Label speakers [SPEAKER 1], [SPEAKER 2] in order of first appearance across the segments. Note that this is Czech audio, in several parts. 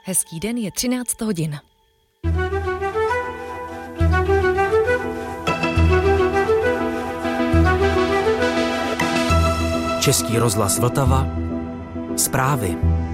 [SPEAKER 1] Hezký den, je 13 hodin.
[SPEAKER 2] Český rozhlas Vltava. Zprávy.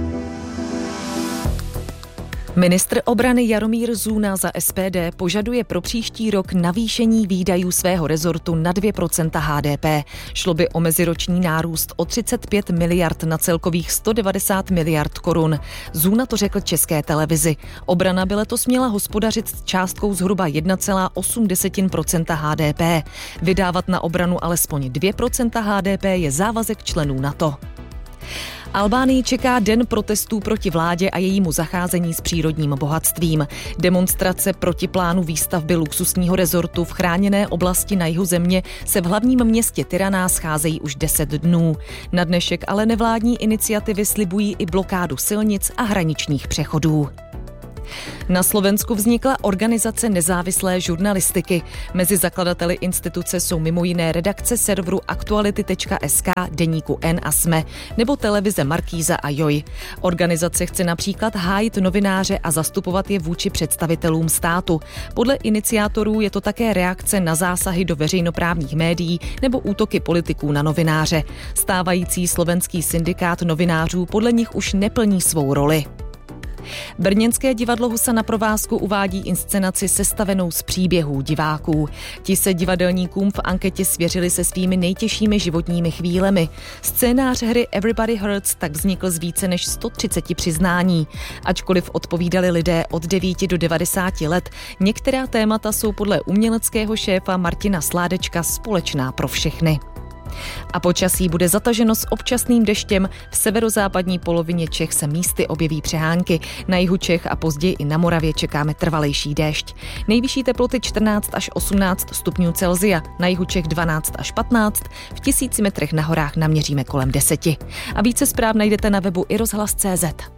[SPEAKER 1] Ministr obrany Jaromír Zůna za SPD požaduje pro příští rok navýšení výdajů svého rezortu na 2% HDP. Šlo by o meziroční nárůst o 35 miliard na celkových 190 miliard korun. Zůna to řekl České televizi. Obrana by letos měla hospodařit s částkou zhruba 1,8% HDP. Vydávat na obranu alespoň 2% HDP je závazek členů NATO. Albánii čeká den protestů proti vládě a jejímu zacházení s přírodním bohatstvím. Demonstrace proti plánu výstavby luxusního rezortu v chráněné oblasti na jihu země se v hlavním městě Tirana scházejí už 10 dnů. Na dnešek ale nevládní iniciativy slibují i blokádu silnic a hraničních přechodů. Na Slovensku vznikla organizace nezávislé žurnalistiky. Mezi zakladateli instituce jsou mimo jiné redakce serveru aktuality.sk, deníku N a SME nebo televize Markíza a Joj. Organizace chce například hájit novináře a zastupovat je vůči představitelům státu. Podle iniciátorů je to také reakce na zásahy do veřejnoprávních médií nebo útoky politiků na novináře. Stávající slovenský syndikát novinářů podle nich už neplní svou roli. Brněnské divadlo Husa na provázku uvádí inscenaci sestavenou z příběhů diváků. Ti se divadelníkům v anketě svěřili se svými nejtěžšími životními chvílemi. Scénář hry Everybody Hurts tak vznikl z více než 130 přiznání. Ačkoliv odpovídali lidé od 9 do 90 let, některá témata jsou podle uměleckého šéfa Martina Sládečka společná pro všechny. A počasí bude zataženo s občasným deštěm. V severozápadní polovině Čech se místy objeví přehánky. Na jihu Čech a později i na Moravě čekáme trvalejší déšť. Nejvyšší teploty 14 až 18 stupňů Celsia, na jihu Čech 12 až 15, v 1000 metrech na horách naměříme kolem 10. A více zpráv najdete na webu iRozhlas.cz.